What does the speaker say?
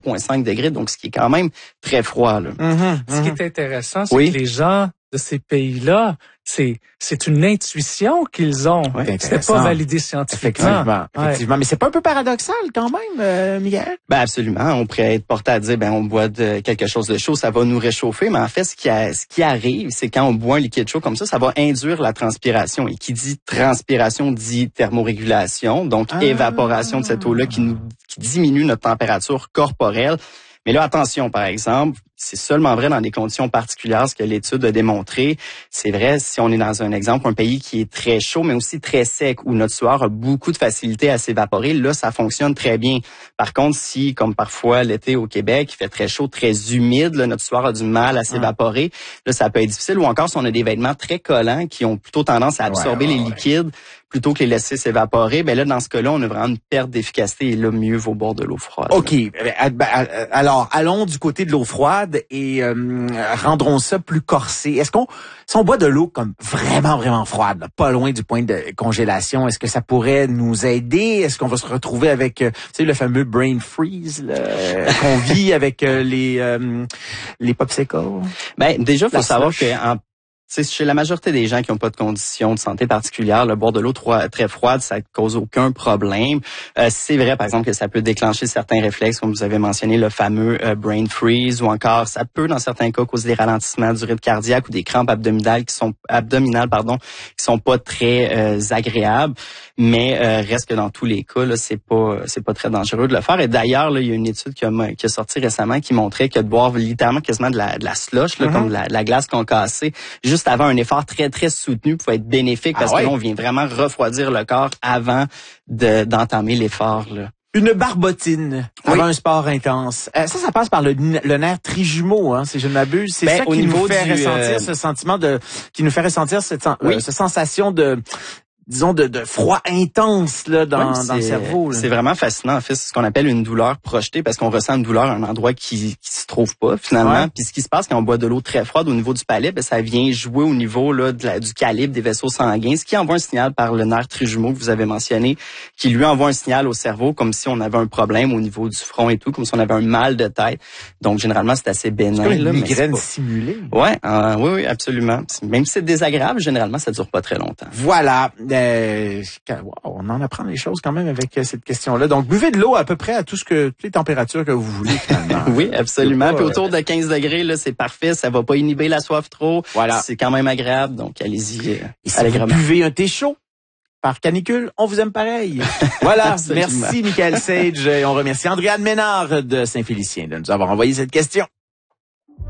0,5 degrés, donc ce qui est quand même très froid, là. Ce qui est intéressant, c'est que les gens de ces pays-là, c'est une intuition qu'ils ont. C'était pas validé scientifiquement. Effectivement. Mais c'est pas un peu paradoxal quand même, Miguel? Ben absolument. On pourrait être porté à dire, on boit quelque chose de chaud, ça va nous réchauffer. Mais en fait, ce qui arrive, c'est quand on boit un liquide chaud comme ça va induire la transpiration. Et qui dit transpiration dit thermorégulation, donc évaporation de cette eau-là qui diminue notre température corporelle. Mais là, attention, par exemple, c'est seulement vrai dans des conditions particulières, ce que l'étude a démontré. C'est vrai si on est dans un exemple, un pays qui est très chaud, mais aussi très sec, où notre sueur a beaucoup de facilité à s'évaporer, là, ça fonctionne très bien. Par contre, si, comme parfois l'été au Québec, il fait très chaud, très humide, là, notre sueur a du mal à s'évaporer, là, ça peut être difficile. Ou encore, si on a des vêtements très collants qui ont plutôt tendance à absorber les liquides, plutôt que les laisser s'évaporer, là, dans ce cas-là, on a vraiment une perte d'efficacité et là, mieux vaut boire de l'eau froide. OK. Alors, allons du côté de l'eau froide et rendrons ça plus corsé. Si on boit de l'eau comme vraiment, vraiment froide, là, pas loin du point de congélation, est-ce que ça pourrait nous aider? Est-ce qu'on va se retrouver avec, le fameux brain freeze qu'on vit avec les popsicles? Déjà, il faut savoir que chez la majorité des gens qui n'ont pas de conditions de santé particulières, le boire de l'eau très froide, ça ne cause aucun problème. C'est vrai, par exemple, que ça peut déclencher certains réflexes, comme vous avez mentionné, le fameux brain freeze, ou encore, ça peut, dans certains cas, causer des ralentissements du rythme cardiaque ou des crampes abdominales qui sont pas très agréables. Mais reste que dans tous les cas, là, c'est pas très dangereux de le faire. Et d'ailleurs, là, il y a une étude qui a sorti récemment qui montrait que de boire littéralement quasiment de la slush, là, comme de la glace concassée, juste avant un effort très, très soutenu, pouvait être bénéfique parce que là, on vient vraiment refroidir le corps avant d'entamer l'effort, là. Une barbotine avant un sport intense. Ça passe par le nerf trijumeau, si je ne m'abuse. C'est ça qui nous fait ressentir ce sentiment qui nous fait ressentir cette sensation disons de froid intense là dans le cerveau. Là. C'est vraiment fascinant. En fait, c'est ce qu'on appelle une douleur projetée parce qu'on ressent une douleur à un endroit qui se trouve pas finalement. Puis ce qui se passe quand on boit de l'eau très froide au niveau du palais, ça vient jouer au niveau là du calibre des vaisseaux sanguins, ce qui envoie un signal par le nerf trijumeau que vous avez mentionné, qui lui envoie un signal au cerveau comme si on avait un problème au niveau du front et tout, comme si on avait un mal de tête. Donc généralement c'est assez bénin. C'est comme une migraine simulée. Oui, absolument. Même si c'est désagréable, généralement ça dure pas très longtemps. Voilà. On en apprend des choses quand même avec cette question-là. Donc, buvez de l'eau à peu près à toutes les températures que vous voulez finalement. Oui, absolument. Puis autour de 15 degrés, là, c'est parfait. Ça va pas inhiber la soif trop. Voilà. C'est quand même agréable. Donc, allez-y. Et si vous buvez un thé chaud par canicule, on vous aime pareil. Voilà. Merci, Michael Sage. Et on remercie Andréane Ménard de Saint-Félicien de nous avoir envoyé cette question.